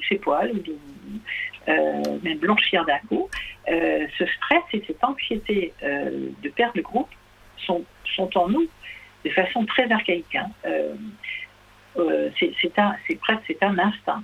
ses poils ou de même blanchir d'un coup. Ce stress et cette anxiété de perdre le groupe sont en nous de façon très archaïque. C'est un instinct.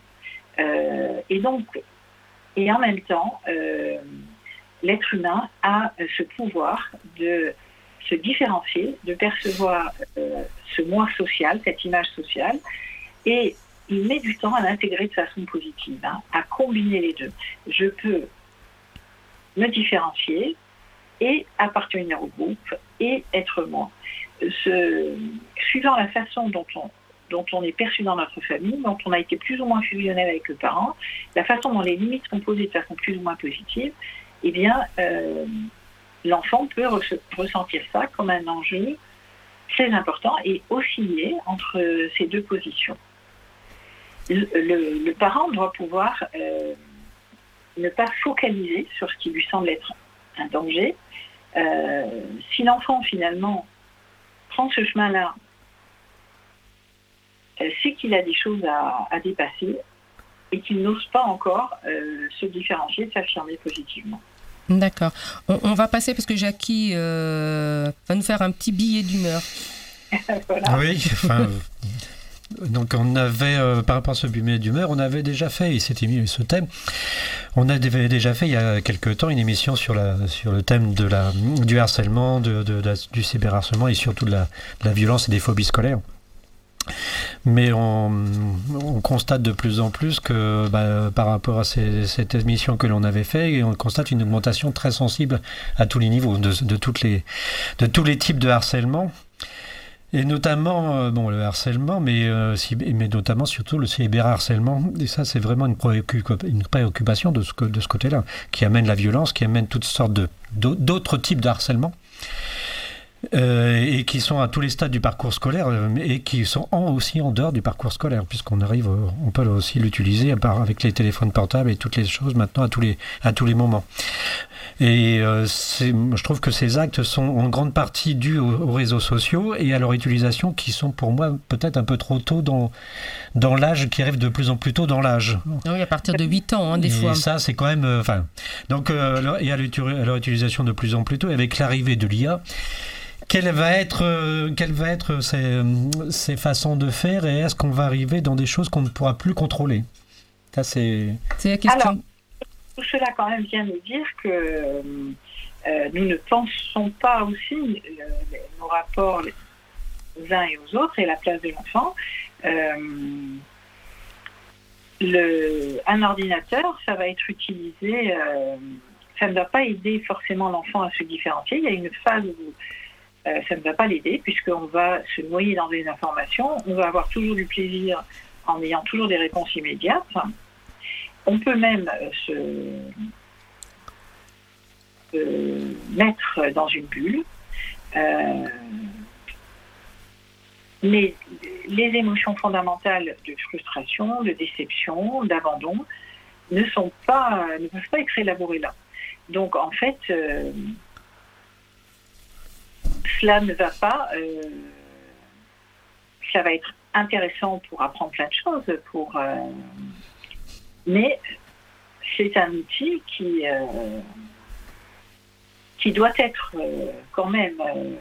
Et en même temps, l'être humain a ce pouvoir de se différencier, de percevoir ce moi social, cette image sociale, et il met du temps à l'intégrer de façon positive, à combiner les deux. Je peux me différencier et appartenir au groupe et être moi. Suivant la façon dont on est perçu dans notre famille, dont on a été plus ou moins fusionnel avec le parent, la façon dont les limites sont posées de façon plus ou moins positive, eh bien, l'enfant peut ressentir ça comme un enjeu très important et osciller entre ces deux positions. Le parent doit pouvoir ne pas focaliser sur ce qui lui semble être un danger. Si l'enfant, finalement, prend ce chemin-là, c'est qu'il a des choses à dépasser et qu'il n'ose pas encore se différencier, s'affirmer positivement. D'accord. On va passer, parce que Jackie va nous faire un petit billet d'humeur. Voilà. Oui, donc on avait, par rapport à ce billet d'humeur, on avait déjà fait, ce thème, on avait déjà fait il y a quelques temps une émission sur le thème du harcèlement, du cyberharcèlement et surtout de la violence et des phobies scolaires. Mais on constate de plus en plus que par rapport à cette émission que l'on avait fait, on constate une augmentation très sensible à tous les niveaux, de tous les types de harcèlement. Et notamment, le harcèlement, mais notamment surtout le cyberharcèlement. Et ça, c'est vraiment une préoccupation de ce côté-là, qui amène la violence, qui amène toutes sortes d'autres types de harcèlement. Et qui sont à tous les stades du parcours scolaire et qui sont aussi en dehors du parcours scolaire, puisqu'on peut aussi l'utiliser avec les téléphones portables et toutes les choses maintenant à tous les moments. Et je trouve que ces actes sont en grande partie dus aux réseaux sociaux et à leur utilisation qui sont pour moi peut-être un peu trop tôt dans l'âge, qui arrive de plus en plus tôt dans l'âge. Oui, à partir de 8 ans, des fois. Et ça, c'est quand même... donc, et à leur utilisation de plus en plus tôt, avec l'arrivée de l'IA, quelles va être ces façons de faire, et est-ce qu'on va arriver dans des choses qu'on ne pourra plus contrôler? Ça, c'est la question. Alors, tout cela quand même vient nous dire que nous ne pensons pas aussi nos rapports aux uns et aux autres et la place de l'enfant. Un ordinateur, ça va être utilisé, ça ne va pas aider forcément l'enfant à se différencier. Il y a une phase où ça ne va pas l'aider, puisqu'on va se noyer dans des informations, on va avoir toujours du plaisir en ayant toujours des réponses immédiates. On peut même se mettre dans une bulle. Mais les émotions fondamentales de frustration, de déception, d'abandon ne peuvent pas être élaborées là. Donc en fait, cela ne va pas. Ça va être intéressant pour apprendre plein de choses, mais c'est un outil qui doit être quand même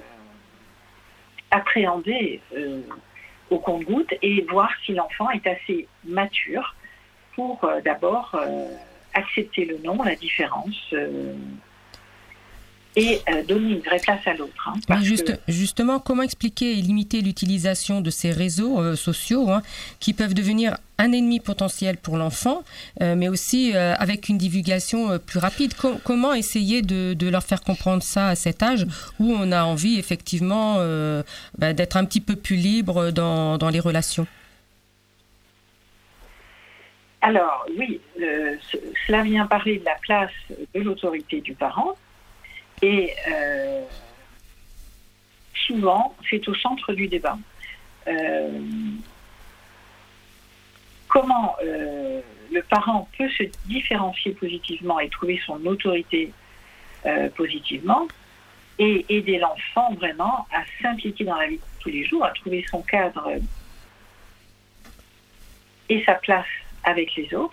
appréhendé au compte-gouttes et voir si l'enfant est assez mature pour d'abord accepter le non, la différence, et donner une vraie place à l'autre. Justement, comment expliquer et limiter l'utilisation de ces réseaux sociaux qui peuvent devenir un ennemi potentiel pour l'enfant, mais aussi avec une divulgation plus rapide. Comment essayer de leur faire comprendre ça à cet âge où on a envie effectivement d'être un petit peu plus libre dans les relations? Alors oui, cela vient parler de la place de l'autorité du parent. Et souvent, c'est au centre du débat. Comment le parent peut se différencier positivement et trouver son autorité positivement, et aider l'enfant vraiment à s'impliquer dans la vie de tous les jours, à trouver son cadre et sa place avec les autres.